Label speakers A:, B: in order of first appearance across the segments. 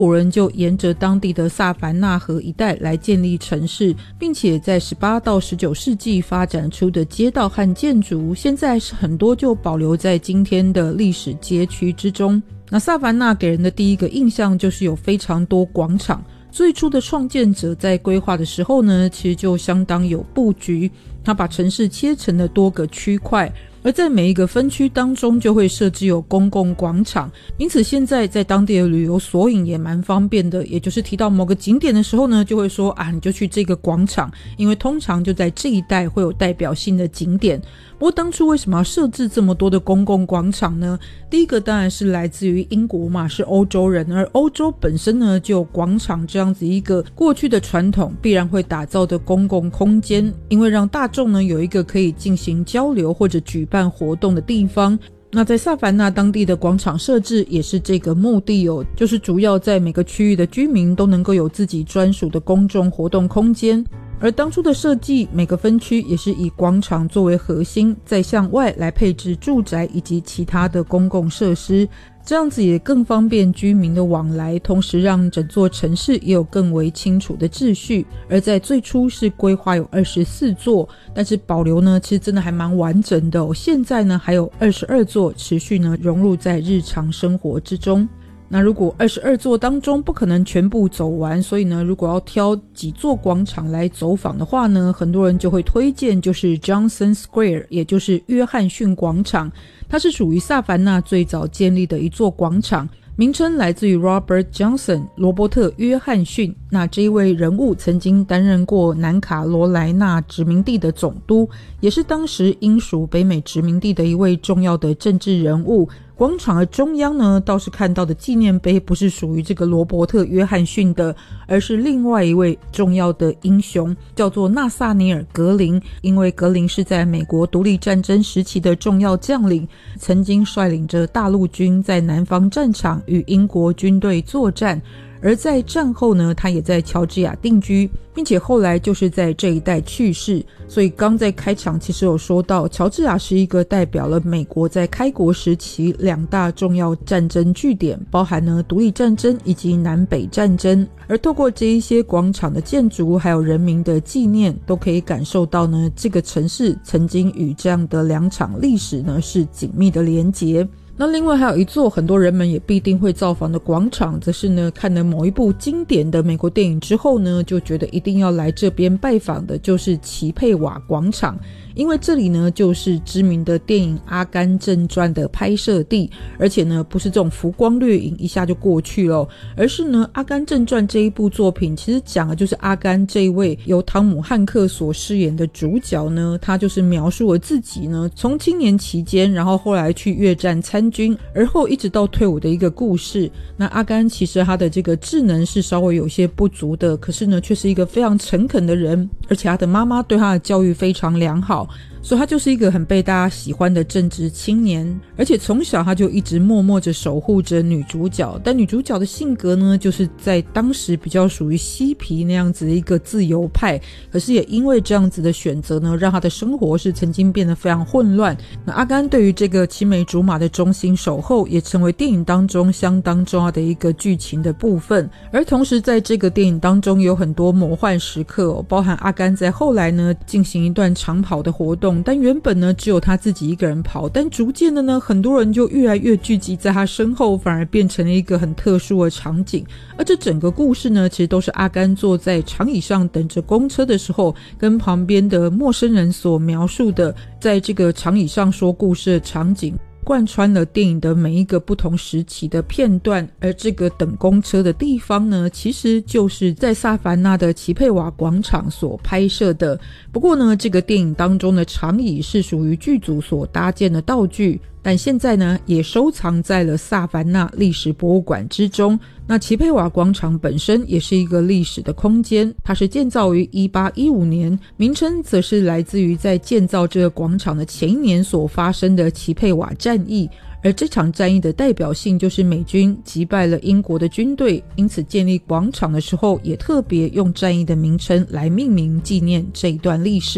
A: 古人就沿着当地的萨凡纳河一带来建立城市，并且在18到19世纪发展出的街道和建筑，现在是很多就保留在今天的历史街区之中。那萨凡纳给人的第一个印象就是有非常多广场，最初的创建者在规划的时候呢，其实就相当有布局，他把城市切成了多个区块，而在每一个分区当中就会设置有公共广场，因此现在在当地的旅游索引也蛮方便的，也就是提到某个景点的时候呢，就会说你就去这个广场，因为通常就在这一带会有代表性的景点。不过当初为什么要设置这么多的公共广场呢？第一个当然是来自于英国嘛，是欧洲人，而欧洲本身呢就有广场这样子一个过去的传统，必然会打造的公共空间，因为让大众呢有一个可以进行交流或者举办活动的地方。那在萨凡纳当地的广场设置也是这个目的就是主要在每个区域的居民都能够有自己专属的公众活动空间。而当初的设计，每个分区也是以广场作为核心，再向外来配置住宅以及其他的公共设施，这样子也更方便居民的往来，同时让整座城市也有更为清楚的秩序。而在最初是规划有24座，但是保留呢其实真的还蛮完整的现在呢还有22座持续呢融入在日常生活之中。那如果22座当中不可能全部走完，所以呢如果要挑几座广场来走访的话呢，很多人就会推荐就是 Johnson Square， 也就是约翰逊广场。它是属于萨凡纳最早建立的一座广场，名称来自于 Robert Johnson， 罗伯特约翰逊。那这一位人物曾经担任过南卡罗来纳殖民地的总督，也是当时英属北美殖民地的一位重要的政治人物。广场的中央呢，倒是看到的纪念碑不是属于这个罗伯特约翰逊的，而是另外一位重要的英雄，叫做纳萨尼尔格林。因为格林是在美国独立战争时期的重要将领，曾经率领着大陆军在南方战场与英国军队作战，而在战后呢，他也在乔治亚定居，并且后来就是在这一带去世。所以刚在开场其实有说到，乔治亚是一个代表了美国在开国时期2大重要战争据点，包含呢独立战争以及南北战争。而透过这一些广场的建筑还有人民的纪念，都可以感受到呢这个城市曾经与这样的2场历史呢是紧密的连结。那另外还有一座很多人们也必定会造访的广场，则是呢看了某一部经典的美国电影之后呢，就觉得一定要来这边拜访的，就是齐佩瓦广场。因为这里呢就是知名的电影《阿甘正传》的拍摄地，而且呢不是这种浮光掠影一下就过去了，而是呢《阿甘正传》这一部作品其实讲的就是阿甘这一位由汤姆汉克所饰演的主角呢，他就是描述了自己呢从青年期间，然后后来去越战参军，而后一直到退伍的一个故事。那阿甘其实他的这个智能是稍微有些不足的，可是呢却是一个非常诚恳的人，而且他的妈妈对他的教育非常良好，所以他就是一个很被大家喜欢的正直青年。而且从小他就一直默默着守护着女主角，但女主角的性格呢就是在当时比较属于嬉皮那样子的一个自由派，可是也因为这样子的选择呢，让他的生活是曾经变得非常混乱。那阿甘对于这个青梅竹马的忠心守候，也成为电影当中相当重要的一个剧情的部分。而同时在这个电影当中有很多魔幻时刻包含阿甘在后来呢进行一段长跑的活动，但原本呢只有他自己一个人跑，但逐渐的呢很多人就越来越聚集在他身后，反而变成了一个很特殊的场景。而这整个故事呢，其实都是阿甘坐在长椅上等着公车的时候，跟旁边的陌生人所描述的在这个长椅上说故事的场景，贯穿了电影的每一个不同时期的片段。而这个等公车的地方呢，其实就是在萨凡纳的齐佩瓦广场所拍摄的。不过呢，这个电影当中的长椅是属于剧组所搭建的道具，但现在呢也收藏在了萨凡纳历史博物馆之中。那齐佩瓦广场本身也是一个历史的空间，它是建造于1815年，名称则是来自于在建造这个广场的前一年所发生的齐佩瓦战役。而这场战役的代表性就是美军击败了英国的军队，因此建立广场的时候也特别用战役的名称来命名纪念这一段历史。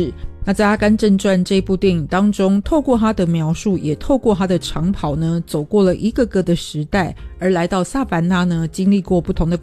A: 那在《阿甘正传》这部电影当中，透过他的描述，也透过他的长跑呢，走过了一个个的时代，而来到萨凡纳呢，经历过不同的